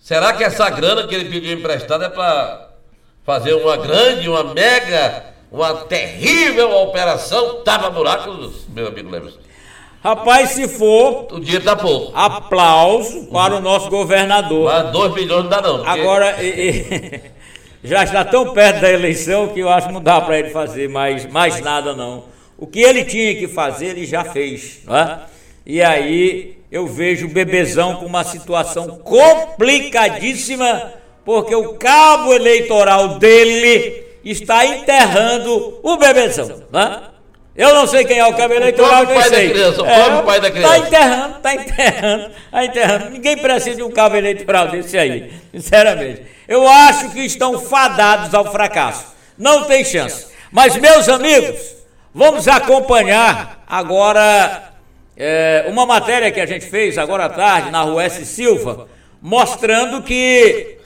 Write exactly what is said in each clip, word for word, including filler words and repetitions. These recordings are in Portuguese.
Será que essa grana que ele pediu emprestada é para fazer uma grande, uma mega, uma terrível operação tapa-buracos, meu amigo Lemos? Rapaz, se for, o dinheiro tá pouco. Aplauso para o nosso governador. Mas dois milhões não dá não. Porque... Agora, e, e, já está tão perto da eleição que eu acho que não dá para ele fazer mais, mais nada não. O que ele tinha que fazer, ele já fez, não é? E aí eu vejo o Bebezão com uma situação complicadíssima, porque o cabo eleitoral dele está enterrando o Bebezão, não é? Eu não sei quem é o cabo eleitoral, o pai da criança, o próprio pai da criança. Está enterrando, está enterrando, está enterrando. Ninguém precisa de um cabo eleitoral desse aí, sinceramente. Eu acho que estão fadados ao fracasso. Não tem chance. Mas, meus amigos, vamos acompanhar agora é, uma matéria que a gente fez agora à tarde na Rua S. Silva, mostrando que,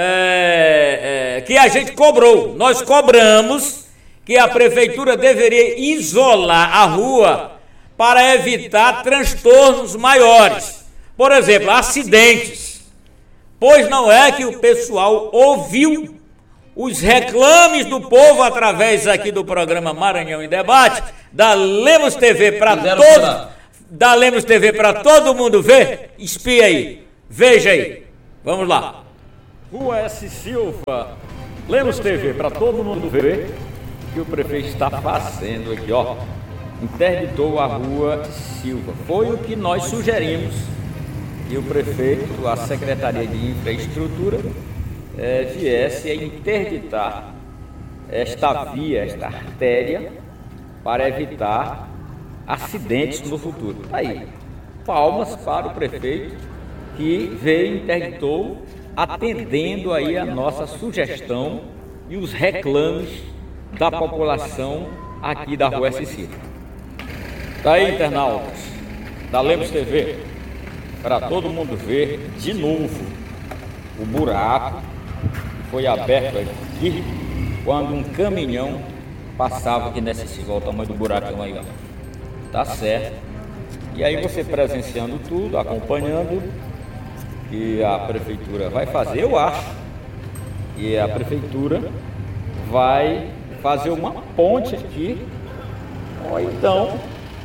é, é, que a gente cobrou, nós cobramos que a prefeitura deveria isolar a rua para evitar transtornos maiores. Por exemplo, acidentes. Pois não é que o pessoal ouviu os reclames do povo através aqui do programa Maranhão em Debate, da Lemos T V para todo, da Lemos T V para todo mundo ver? Espia aí, veja aí. Vamos lá. Rua S. Silva, Lemos T V para todo mundo ver. Que o prefeito está fazendo aqui, ó, interditou a Rua Silva. Foi o que nós sugerimos que o prefeito, a Secretaria de Infraestrutura, é, viesse a interditar esta via, esta artéria, para evitar acidentes no futuro. Aí, palmas para o prefeito que veio e interditou, atendendo aí a nossa sugestão e os reclames da população aqui da Rua S. Silva. Daí, internautas da Lemos T V, para todo mundo ver de novo o buraco que foi aberto aqui quando um caminhão passava aqui nessa Silva. Olha o tamanho do buracão aí, ó. Tá certo. E aí você presenciando tudo, acompanhando, que a prefeitura vai fazer, eu acho, e a prefeitura vai fazer uma ponte aqui, ou então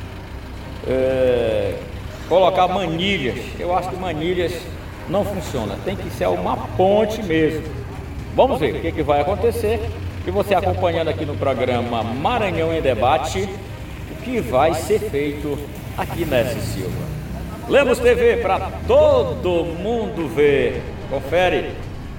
é, colocar manilhas. Eu acho que manilhas não funciona, tem que ser uma ponte mesmo. Vamos ver o que, que vai acontecer, e você acompanhando aqui no programa Maranhão em Debate, o que vai ser feito aqui nessa Silva. Lemos T V para todo mundo ver. Confere.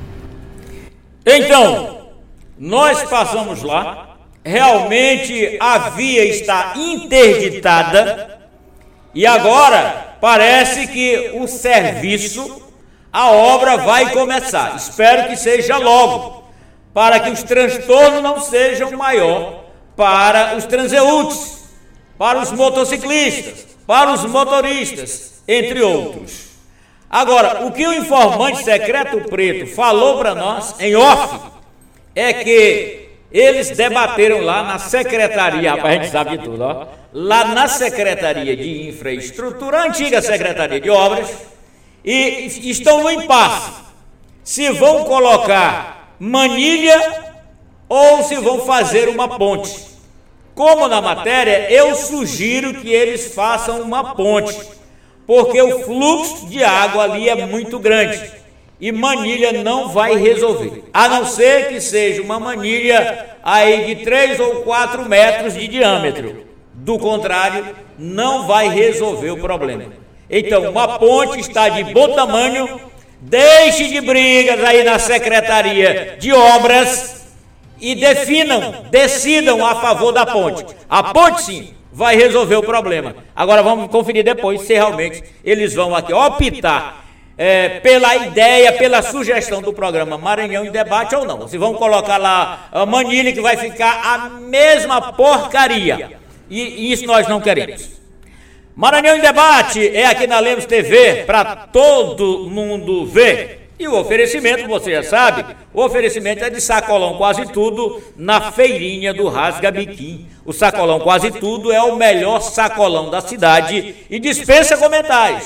Então, nós passamos lá, realmente a via está interditada e agora parece que o serviço, a obra vai começar. Espero que seja logo, para que os transtornos não sejam maior para os transeuntes, para os motociclistas, para os motoristas, entre outros. Agora, o que o informante secreto preto falou para nós em off é que eles debateram lá na secretaria, rapaz, a gente sabe de tudo, ó, lá na Secretaria de Infraestrutura, a antiga Secretaria de Obras, e estão no impasse, se vão colocar manilha ou se vão fazer uma ponte. Como na matéria, eu sugiro que eles façam uma ponte, porque o fluxo de água ali é muito grande. E manilha não vai resolver, a não ser que seja uma manilha aí de três ou quatro metros de diâmetro. Do contrário, não vai resolver o problema. Então, uma ponte está de bom tamanho. Deixe de brigas aí na Secretaria de Obras e definam, decidam a favor da ponte. A ponte, sim, vai resolver o problema. Agora vamos conferir depois se realmente eles vão aqui optar É, pela ideia, pela sugestão do programa Maranhão em Debate ou não. Se vão colocar lá a manilha que vai ficar a mesma porcaria. E, e isso nós não queremos. Maranhão em Debate é aqui na Lemos T V para todo mundo ver. E o oferecimento, você já sabe, o oferecimento é de sacolão quase tudo na feirinha do Rasga Biquim. O sacolão quase tudo é o melhor sacolão da cidade e dispensa comentários.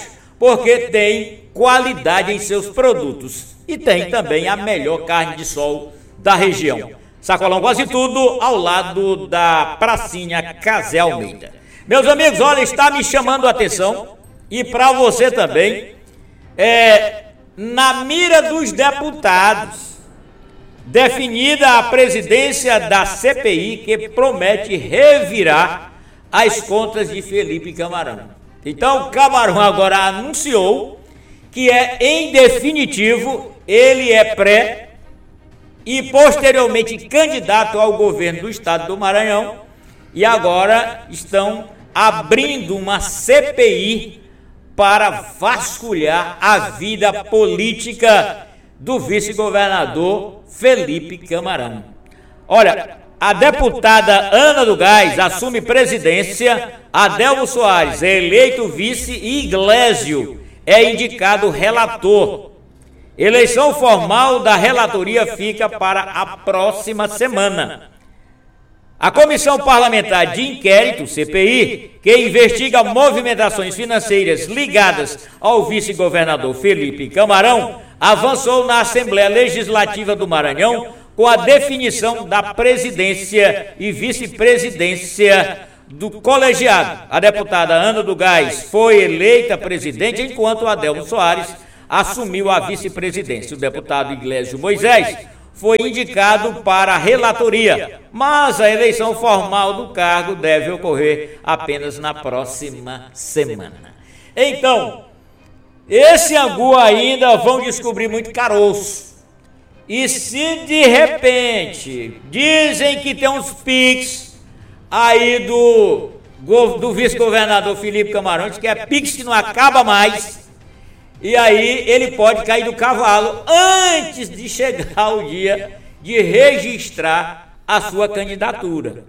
porque tem qualidade em seus produtos e tem também a melhor carne de sol da região. Sacolão Quase Tudo, ao lado da pracinha Casé Almeida. Meus amigos, olha, está me chamando a atenção, e para você também, é, na mira dos deputados, definida a presidência da C P I, que promete revirar as contas de Felipe Camarão. Então, Camarão agora anunciou que é, em definitivo, ele é pré e posteriormente candidato ao governo do estado do Maranhão, e agora estão abrindo uma C P I para vasculhar a vida política do vice-governador Felipe Camarão. Olha, a deputada Ana do Gás assume presidência, Adelmo Soares é eleito vice e Iglesio é indicado relator. Eleição formal da relatoria fica para a próxima semana. A Comissão Parlamentar de Inquérito, C P I, que investiga movimentações financeiras ligadas ao vice-governador Felipe Camarão, avançou na Assembleia Legislativa do Maranhão com a definição da presidência e vice-presidência do colegiado. A deputada Ana do Gás foi eleita presidente, enquanto Adelmo Soares assumiu a vice-presidência. O deputado Iglesio Moisés foi indicado para a relatoria, mas a eleição formal do cargo deve ocorrer apenas na próxima semana. Então, esse angu ainda vão descobrir muito caroço. E se de repente dizem que tem uns piques aí do, do vice-governador Felipe Camarão, que é piques que não acaba mais, e aí ele pode cair do cavalo antes de chegar o dia de registrar a sua candidatura.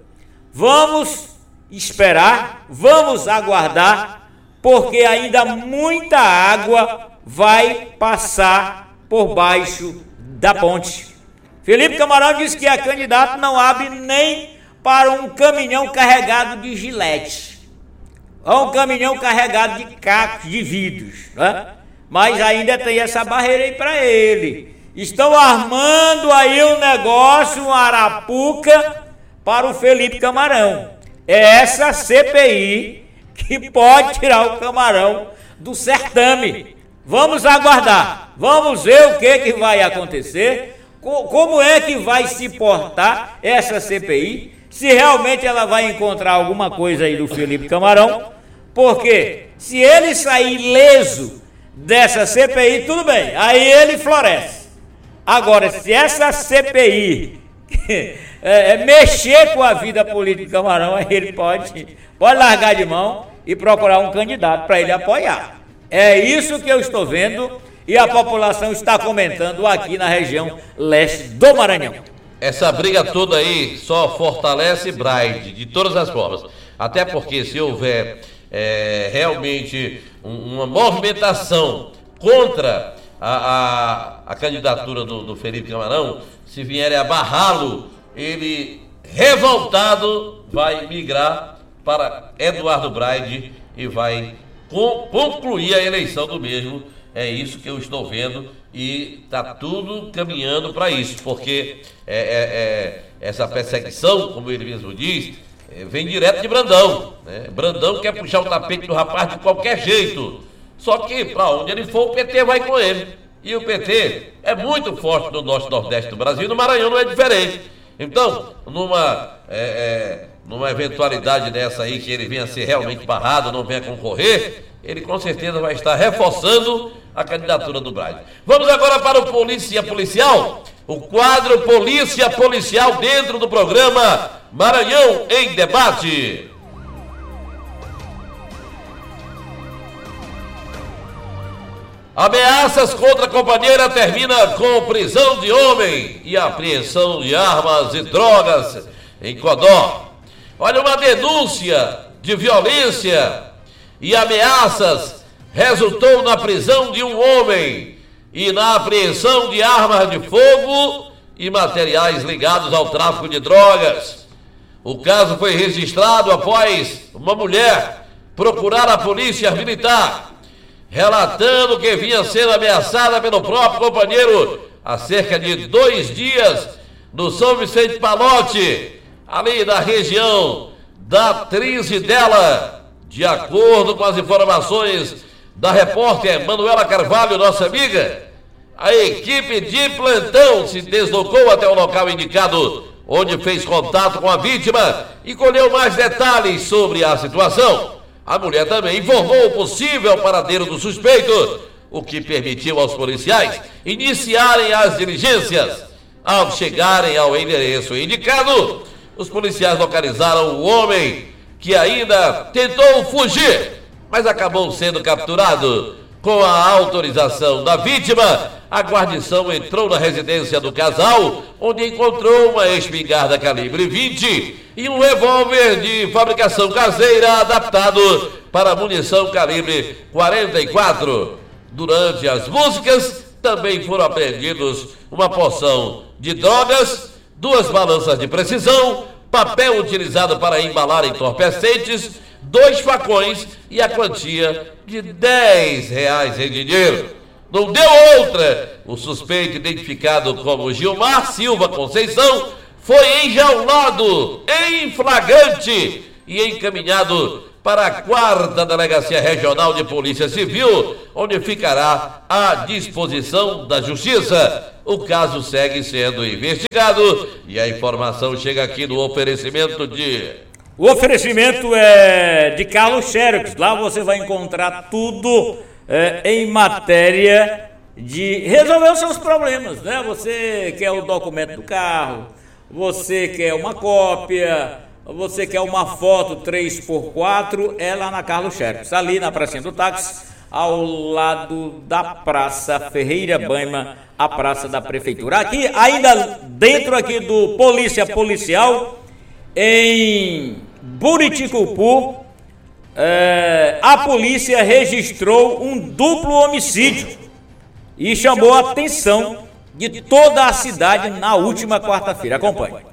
Vamos esperar, vamos aguardar, porque ainda muita água vai passar por baixo da ponte. Felipe Camarão disse que a candidata não abre nem para um caminhão carregado de gilete, ou um caminhão carregado de cacos de vidros, né? Mas ainda tem essa barreira aí para ele. Estão armando aí um negócio, uma arapuca para o Felipe Camarão. É essa C P I que pode tirar o Camarão do certame. Vamos aguardar, vamos ver o que, que vai acontecer, como é que vai se portar essa C P I, se realmente ela vai encontrar alguma coisa aí do Felipe Camarão, porque se ele sair ileso dessa C P I, tudo bem, aí ele floresce. Agora, se essa C P I é, é, mexer com a vida política do Camarão, aí ele pode, pode largar de mão e procurar um candidato para ele apoiar. É isso que eu estou vendo e a população está comentando aqui na região leste do Maranhão. Essa briga toda aí só fortalece Braide, de todas as formas. Até porque se houver é, realmente um, uma movimentação contra a, a, a candidatura do, do Felipe Camarão, se vierem abarrá-lo, ele revoltado vai migrar para Eduardo Braide e vai com, concluir a eleição do mesmo. É isso que eu estou vendo e está tudo caminhando para isso, porque é, é, é, essa perseguição, como ele mesmo diz, é, vem direto de Brandão, né? Brandão quer puxar o tapete do rapaz de qualquer jeito, só que para onde ele for, o P T vai com ele. E o P T é muito forte no norte e nordeste do Brasil, no Maranhão não é diferente. Então, numa, é, é, numa eventualidade dessa aí, que ele venha a ser realmente barrado, não venha concorrer, ele com certeza vai estar reforçando a candidatura do Braide. Vamos agora para o Polícia Policial, o quadro Polícia Policial dentro do programa Maranhão em Debate. Ameaças contra a companheira termina com prisão de homem e apreensão de armas e drogas em Codó. Olha, uma denúncia de violência e ameaças resultou na prisão de um homem e na apreensão de armas de fogo e materiais ligados ao tráfico de drogas. O caso foi registrado após uma mulher procurar a polícia militar, relatando que vinha sendo ameaçada pelo próprio companheiro há cerca de dois dias no São Vicente Palote, ali na região da atriz dela. De acordo com as informações da repórter Manuela Carvalho, nossa amiga, a equipe de plantão se deslocou até o local indicado, onde fez contato com a vítima e colheu mais detalhes sobre a situação. A mulher também informou o possível paradeiro do suspeito, o que permitiu aos policiais iniciarem as diligências. Ao chegarem ao endereço indicado, os policiais localizaram o homem, que ainda tentou fugir, mas acabou sendo capturado. Com a autorização da vítima, a guarnição entrou na residência do casal, onde encontrou uma espingarda calibre vinte e um revólver de fabricação caseira adaptado para munição calibre quarenta e quatro. Durante as buscas, também foram apreendidos uma porção de drogas, duas balanças de precisão, papel utilizado para embalar entorpecentes, dois facões e a quantia de dez reais em dinheiro. Não deu outra. O suspeito, identificado como Gilmar Silva Conceição, foi enjaulado em flagrante e encaminhado para a quarta Delegacia Regional de Polícia Civil, onde ficará à disposição da Justiça. O caso segue sendo investigado e a informação chega aqui no oferecimento de... O oferecimento é de Carlos Xerox. Lá você vai encontrar tudo é, em matéria de resolver os seus problemas, né? Você quer o documento do carro, você quer uma cópia, você quer uma foto três por quatro, é lá na Carlos Xerox, ali na pracinha do táxi, ao lado da Praça Ferreira Baima, a praça da prefeitura. Aqui, ainda dentro aqui do Polícia Policial, em Buriticupu, é, a polícia registrou um duplo homicídio e chamou a atenção de toda a cidade na última quarta-feira. Acompanhe.